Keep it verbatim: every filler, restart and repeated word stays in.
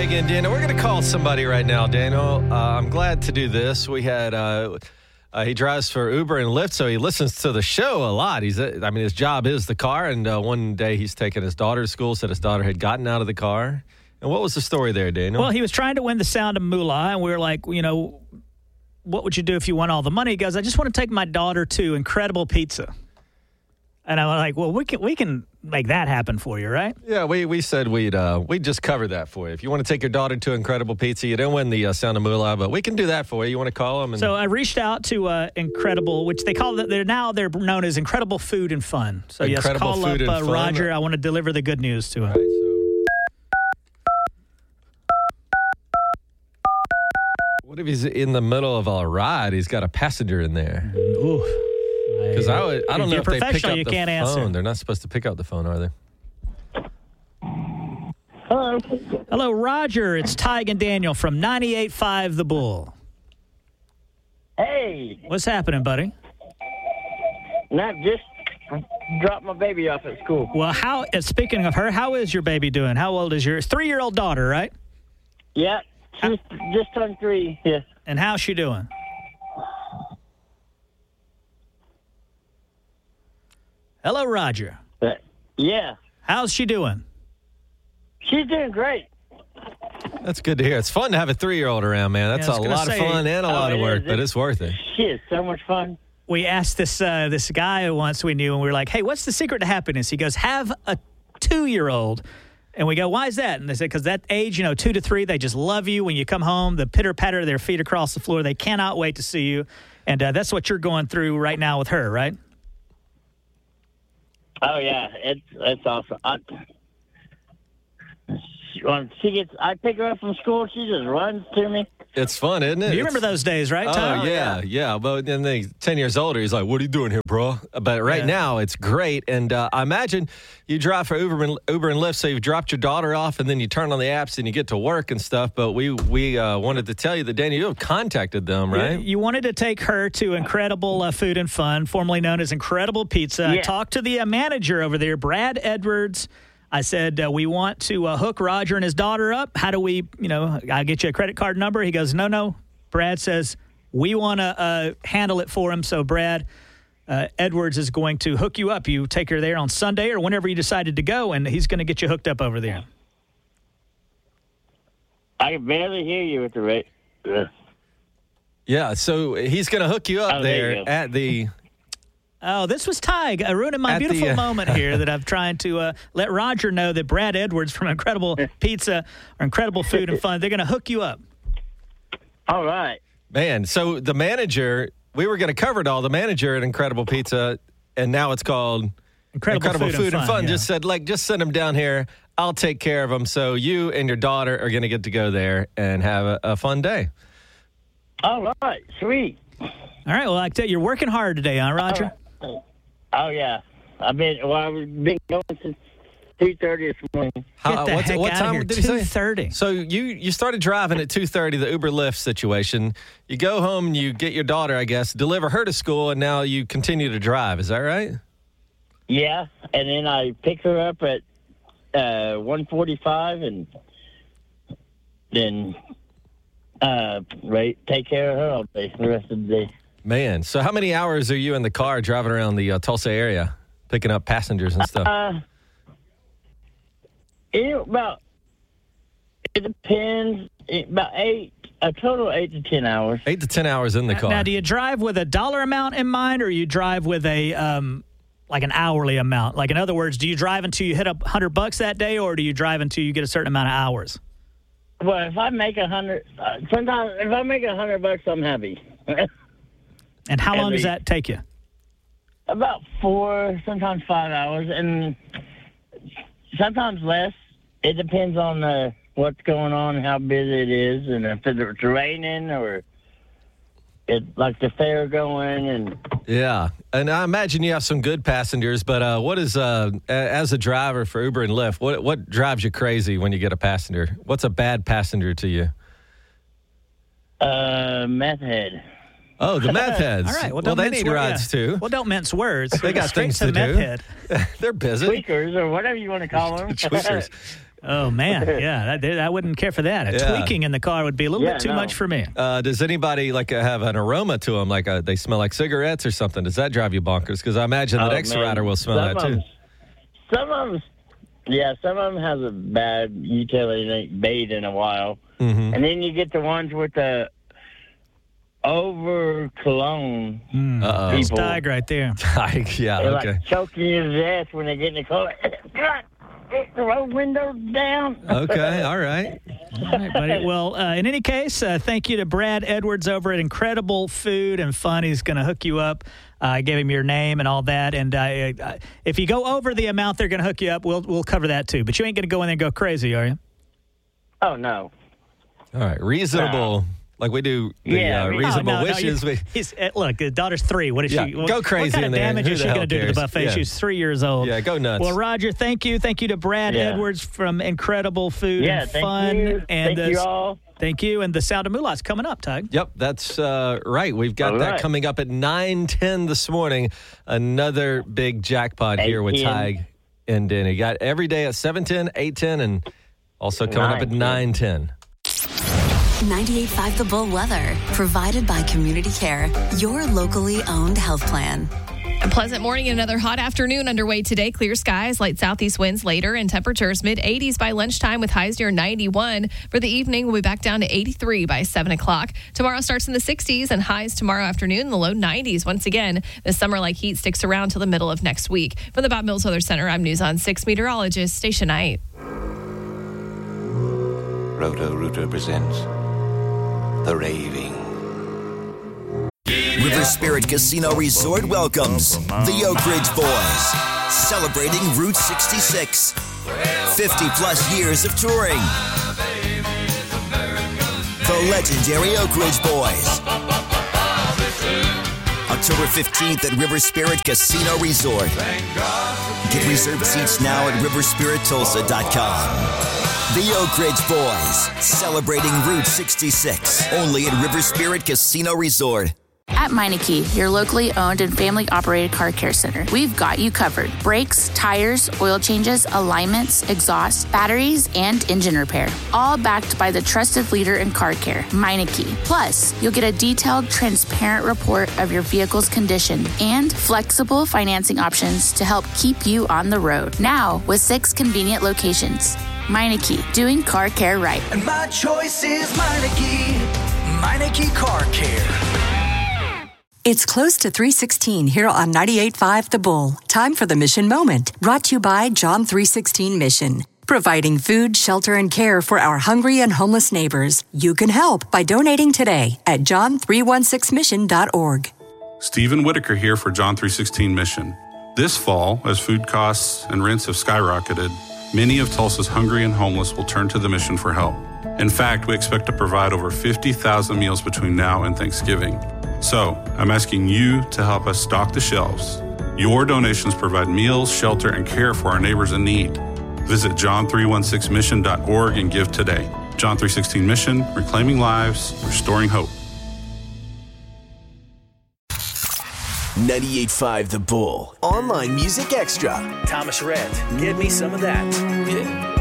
Megan and Daniel. We're going to call somebody right now, Daniel. Uh, I'm glad to do this. We had, uh, uh, he drives for Uber and Lyft, so he listens to the show a lot. He's, I mean, his job is the car, and uh, one day he's taking his daughter to school, said his daughter had gotten out of the car. And what was the story there, Daniel? Well, he was trying to win the Sound of Moolah, and we were like, you know, what would you do if you won all the money? He goes, I just want to take my daughter to Incredible Pizza. And I'm like, well, we can we can make that happen for you, right? Yeah, we, we said we'd uh, we'd just cover that for you. If you want to take your daughter to Incredible Pizza, you don't win the uh, Sound of Moolah, but we can do that for you. You want to call them? And... So I reached out to uh, Incredible, which they call it, they're now they're known as Incredible Food and Fun. So Incredible yes, call Food up uh, and Fun. Roger. I want to deliver the good news to him. All right, so... What if he's in the middle of a ride? He's got a passenger in there. Ooh. Because I, would, I don't know if they pick up you the can't phone. Answer. They're not supposed to pick up the phone, are they? Hello. Hello, Roger. It's Tig and Daniel from ninety-eight point five The Bull. Hey. What's happening, buddy? Not just dropped my baby off at school. Well, how? Uh, speaking of her, how is your baby doing? How old is your three-year-old daughter, right? Yeah, she's just turned three. Yeah. And how's she doing? Hello, Roger. Uh, yeah. How's she doing? She's doing great. That's good to hear. It's fun to have a three-year-old around, man. That's Yeah, I a was gonna lot say- of fun and a Oh, lot of it work, is. but it's worth it. She is so much fun. We asked this uh, this guy once we knew, and we were like, hey, what's the secret to happiness? He goes, have a two-year-old. And we go, why is that? And they said, because that age, you know, two to three, they just love you. When you come home, the pitter-patter of their feet across the floor, they cannot wait to see you. And uh, that's what you're going through right now with her, right? Oh yeah, it's it's awesome. I, when she gets, I pick her up from school. She just runs to me. It's fun, isn't it? You remember It's- those days, right, Oh, Tom? yeah, yeah. But then they ten years older, he's like, what are you doing here, bro? But right Yeah. now, it's great. And uh, I imagine you drive for Uber and, Uber and Lyft, so you've dropped your daughter off, and then you turn on the apps and you get to work and stuff. But we, we uh, wanted to tell you that, Danny, you have contacted them, right? You, you wanted to take her to Incredible uh, Food and Fun, formerly known as Incredible Pizza. I Yeah. talked to the uh, manager over there, Brad Edwards. I said, uh, we want to uh, hook Roger and his daughter up. How do we, you know, I'll get you a credit card number. He goes, no, no. Brad says, we want to uh, handle it for him. So Brad uh, Edwards is going to hook you up. You take her there on Sunday or whenever you decided to go, and he's going to get you hooked up over there. I can barely hear you with the rate. Uh, Yeah, so he's going to hook you up Oh, there there you go. at the... Oh, this was Tig uh, ruining my At the, beautiful uh, moment here that I'm trying to uh, let Roger know that Brad Edwards from Incredible Pizza or Incredible Food and Fun, they're going to hook you up. all right. Man, so the manager, we were going to cover it all, the manager at Incredible Pizza, and now it's called Incredible, Incredible Food, and Fun. yeah. Just said, like, just send them down here. I'll take care of them. So you and your daughter are going to get to go there and have a, a fun day. All right. Sweet. All right, well, I tell you, you're working hard today, huh, Roger? Oh yeah. I've been well. I've been going since two thirty this morning. How, Get the what, heck what out of time here. did he say? two thirty. So you, you started driving at two thirty, the Uber Lyft situation. You go home and you get your daughter, I guess, deliver her to school, and now you continue to drive. Is that right? Yeah, and then I pick her up at uh, one forty-five, and then uh, right take care of her all day for the rest of the day. Man, so how many hours are you in the car driving around the uh, Tulsa area, picking up passengers and stuff? Uh, it, about it depends. It, about eight, a total of eight to ten hours. Eight to ten hours in the car. Now, do you drive with a dollar amount in mind, or you drive with a um, like an hourly amount? Like, in other words, do you drive until you hit a hundred bucks that day, or do you drive until you get a certain amount of hours? Well, if I make a hundred, uh, sometimes if I make a hundred bucks, I'm happy. And how long Every- does that take you? About four, sometimes five hours, and sometimes less. It depends on uh, what's going on, how busy it is, and if it's raining or it like the fair going. And Yeah, and I imagine you have some good passengers, but uh, what is, uh, a- as a driver for Uber and Lyft, what what drives you crazy when you get a passenger? What's a bad passenger to you? uh, meth head. Oh, the meth heads. All right. Well, well don't they mince need wor- rides yeah. too. Well, don't mince words. They got Straight things to to meth do. head. They're busy. Tweakers or whatever you want to call them. Tweakers. Oh, man. Yeah, that, I wouldn't care for that. A Yeah. tweaking in the car would be a little Yeah, bit too no. much for me. Uh, does anybody like uh, have an aroma to them? Like uh, they smell like cigarettes or something? Does that drive you bonkers? Because I imagine that Oh, X-Rider man. will smell Some that of too. 'em- Some of them, yeah, some of them has a bad utility. They ain't bathed in a while. Mm-hmm. And then you get the ones with the over cologne. Uh-oh. That's People- Tig right there. yeah, They're okay. like choking you to death when they get in the car. God, get the road windows down. Okay, all right. All right, buddy. Well, uh, in any case, uh, thank you to Brad Edwards over at Incredible Food and Fun. He's going to hook you up. Uh, I gave him your name and all that. And uh, uh, if you go over the amount they're going to hook you up, we'll we'll cover that too. But you ain't going to go in there and go crazy, are you? Oh, no. All right, reasonable. Like we do the Yeah, uh, we- reasonable Oh, no, no, wishes. you- we, he's, uh, look, the daughter's three. What is Yeah, she? go What, crazy What kind in of there. damage Who is the she hell going to do to the cares? buffet? Yeah. She's three years old. yeah, go nuts. Well, Roger, thank you. Thank you to Brad Yeah. Edwards from Incredible Food Yeah, and thank Fun. you. And Thank you uh, all. Thank you. And the Sound of Moolah's coming up, Tug. Yep, that's uh, right. We've got All that right. coming up at nine ten this morning. Another big jackpot here with eight ten. Tig and Denny. Got every day at seven ten, eight ten, and also coming up at nine ten. ninety-eight point five The Bull weather, provided by Community Care, your locally owned health plan. A pleasant morning and another hot afternoon underway today. Clear skies, light southeast winds later, and temperatures mid eighties by lunchtime with highs near ninety-one. For the evening, we'll be back down to eighty-three by seven o'clock. Tomorrow starts in the sixties and highs tomorrow afternoon in the low nineties. Once again, the summer-like heat sticks around till the middle of next week. From the Bob Mills Weather Center, I'm News on six meteorologist Stacia Knight. Roto-Rooter presents The Raving. River Spirit Casino Resort welcomes the Oak Ridge Boys, celebrating Route sixty-six. fifty plus years of touring. The legendary Oak Ridge Boys. October fifteenth at River Spirit Casino Resort. Get reserved seats now at river spirit tulsa dot com. The Oak Ridge Boys, celebrating Route sixty-six, only at River Spirit Casino Resort. At Meineke, your locally owned and family-operated car care center, we've got you covered. Brakes, tires, oil changes, alignments, exhaust, batteries, and engine repair. All backed by the trusted leader in car care, Meineke. Plus, you'll get a detailed, transparent report of your vehicle's condition and flexible financing options to help keep you on the road. Now, with six convenient locations. Meineke, doing car care right. And my choice is Meineke. Meineke Car Care. It's close to three sixteen here on ninety-eight point five The Bull. Time for the Mission Moment, brought to you by John three sixteen Mission. Providing food, shelter, and care for our hungry and homeless neighbors. You can help by donating today at john three sixteen mission dot org. Stephen Whitaker here for John three sixteen Mission. This fall, as food costs and rents have skyrocketed, many of Tulsa's hungry and homeless will turn to the mission for help. In fact, we expect to provide over fifty thousand meals between now and Thanksgiving. So, I'm asking you to help us stock the shelves. Your donations provide meals, shelter, and care for our neighbors in need. Visit john three sixteen mission dot org and give today. John three sixteen Mission, reclaiming lives, restoring hope. ninety-eight point five The Bull. Online Music Extra. Thomas Rhett, give me some of that.